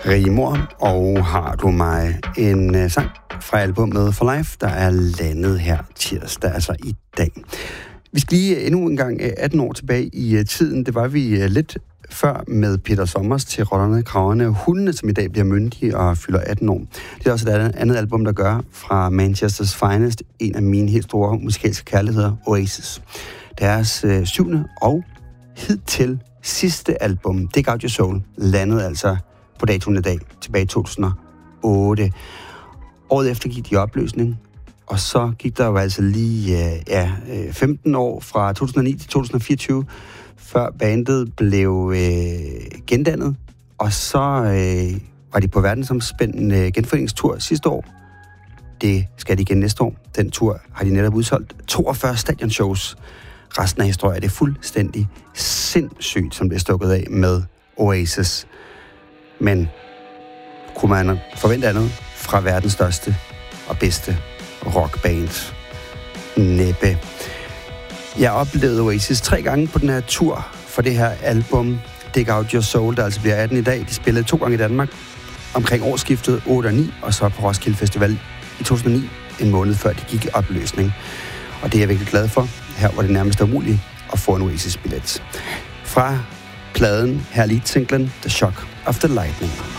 Rigmor, og har du mig en sang fra albumet For Life, der er landet her tirsdag, altså i dag. Vi skal lige endnu en gang 18 år tilbage i tiden. Det var vi lidt før med Peter Sommers til Rotterne, Kragerne og Hundene, som i dag bliver myndige og fylder 18 år. Det er også et andet album, der gør fra Manchester's Finest, en af mine helt store musikalske kærligheder, Oasis. Deres 7. og hidtil sidste album, Dig Out Your Soul, landede altså på datoen i dag, tilbage i 2008. Året efter gik de i opløsning, og så gik der jo altså lige 15 år fra 2009 til 2024, før bandet blev gendannet, og så var de på verdensomspændende genforeningstur sidste år. Det skal de igen næste år. Den tur har de netop udsolgt 42 stadionshows. Resten af historien er fuldstændig sindssygt, som det er stukket af med Oasis. Men kunne man forvente andet fra verdens største og bedste rockband? Næppe. Jeg oplevede Oasis 3 gange på den her tur for det her album Dig Out Your Soul, der altså bliver 18 i dag. De spillede 2 gange i Danmark omkring årsskiftet 8 og 9, og så på Roskilde Festival i 2009, en måned før de gik i opløsning. Og det er jeg virkelig glad for. Her var det nærmest umuligt at få en Oasis-billet. Fra pladen, her lead-singlen The Shock of the Lightning.